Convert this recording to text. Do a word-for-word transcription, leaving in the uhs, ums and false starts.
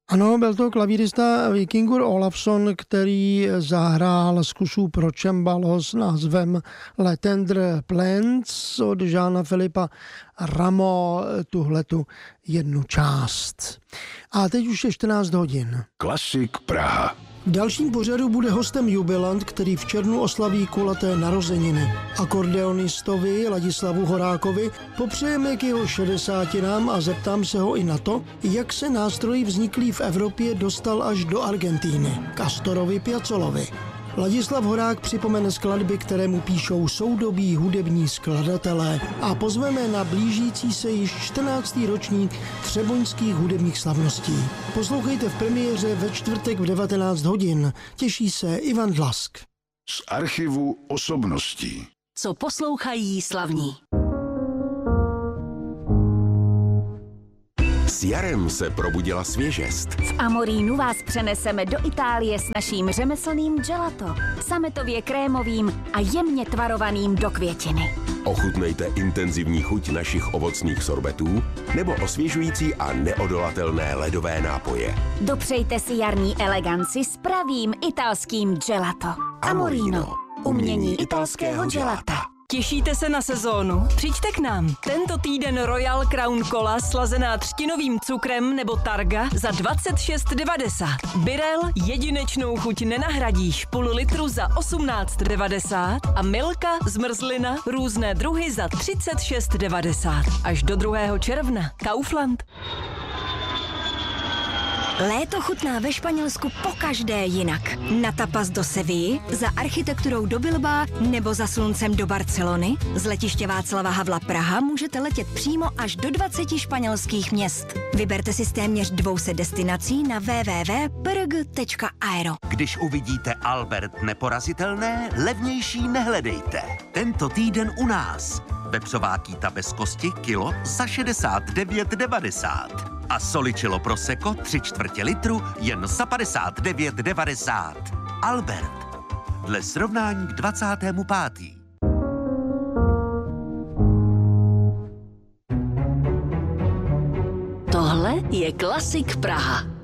Ano, byl to klavírista Víkingur Olafsson, který zahrál z kusů pro cembalo s názvem Le Tendre Plains od Jeana Philippa Rameau tuhletu jednu část. A teď už je čtrnáct hodin. Klasik Praha. V dalším pořadu bude hostem jubilant, který v červnu oslaví kulaté narozeniny. Akordeonistovi Ladislavu Horákovi popřejeme k jeho šedesátinám a zeptám se ho i na to, jak se nástroj vzniklý v Evropě dostal až do Argentíny, k Astorovi Piazzolovi. Ladislav Horák připomene skladby, které mu píšou soudobí hudební skladatelé a pozveme na blížící se již čtrnáctý ročník třeboňských hudebních slavností. Poslouchejte v premiéře ve čtvrtek v devatenáct hodin. Těší se Ivan Dlask. Z archivu osobností. Co poslouchají slavní. S jarem se probudila svěžest. V Amorínu vás přeneseme do Itálie s naším řemeslným gelato. Sametově krémovým a jemně tvarovaným do květiny. Ochutnejte intenzivní chuť našich ovocných sorbetů nebo osvěžující a neodolatelné ledové nápoje. Dopřejte si jarní eleganci s pravým italským gelato. Amorino. Umění italského gelata. Těšíte se na sezónu? Přijďte k nám. Tento týden Royal Crown Cola slazená třtinovým cukrem nebo Targa za dvacet šest devadesát. Birel jedinečnou chuť nenahradíš, půl litru za osmnáct devadesát a Milka zmrzlina různé druhy za třicet šest devadesát. Až do druhého června. Kaufland. Léto chutná ve Španělsku pokaždé jinak. Na tapas do Sevilly, za architekturou do Bilbaa nebo za sluncem do Barcelony. Z letiště Václava Havla Praha můžete letět přímo až do dvaceti španělských měst. Vyberte si z téměř dvou set destinací na w w w tečka p r g tečka aero. Když uvidíte Albert neporazitelné, levnější nehledejte. Tento týden u nás. Vepřová kýta bez kosti kilo za šedesát devět devadesát. A Solicello Prosecco tři čtvrtě litru jen za padesát devět devadesát. Albert. Dle srovnání k dvacátému pátému Tohle je Klasik Praha.